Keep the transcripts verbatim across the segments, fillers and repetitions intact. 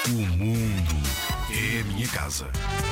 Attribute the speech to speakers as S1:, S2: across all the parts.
S1: O mundo é a minha casa.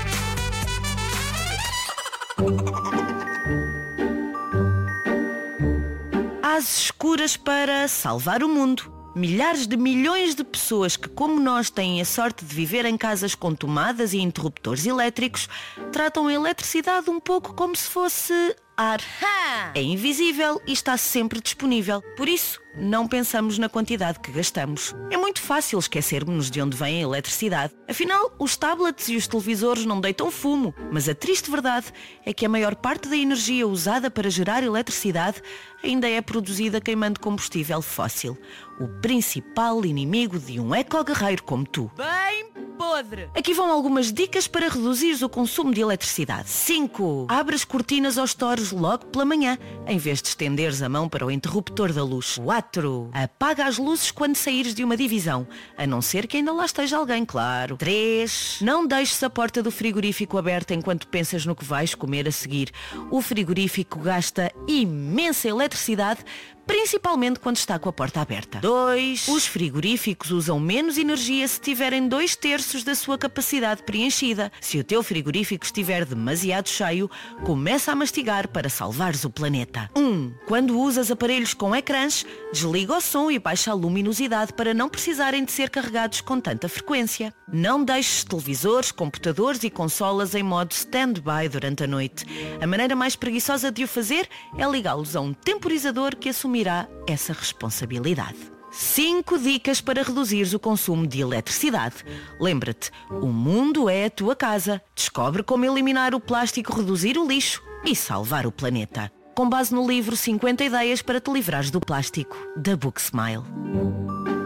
S2: Às escuras para salvar o mundo. Milhares de milhões de pessoas que, como nós, têm a sorte de viver em casas com tomadas e interruptores elétricos, tratam a eletricidade um pouco como se fosse ar. É invisível e está sempre disponível. Por isso, não pensamos na quantidade que gastamos. É muito fácil esquecermos-nos de onde vem a eletricidade. Afinal, os tablets e os televisores não deitam fumo, mas a triste verdade é que a maior parte da energia usada para gerar eletricidade ainda é produzida queimando combustível fóssil. O principal inimigo de um eco-guerreiro como tu.
S3: Bem podre!
S2: Aqui vão algumas dicas para reduzires o consumo de eletricidade. cinco. Abre as cortinas aos stores logo pela manhã, em vez de estenderes a mão para o interruptor da luz. quatro. Apaga as luzes quando saíres de uma divisão, a não ser que ainda lá esteja alguém, claro. três. Não deixes a porta do frigorífico aberta enquanto pensas no que vais comer a seguir. O frigorífico gasta imensa eletricidade, principalmente quando está com a porta aberta. dois. Os frigoríficos usam menos energia se tiverem dois terços da sua capacidade preenchida. Se o teu frigorífico estiver demasiado cheio, começa a mastigar para salvares o planeta. um. Quando usas aparelhos com ecrãs, desliga o som e baixa a luminosidade para não precisarem de ser carregados com tanta frequência. Não deixes televisores, computadores e consolas em modo stand-by durante a noite. A maneira mais preguiçosa de o fazer é ligá-los a um temporizador que assumirá essa responsabilidade. cinco dicas para reduzires o consumo de eletricidade. Lembra-te, o mundo é a tua casa. Descobre como eliminar o plástico, reduzir o lixo e salvar o planeta. Com base no livro cinquenta ideias para te livrares do plástico, da Book Smile.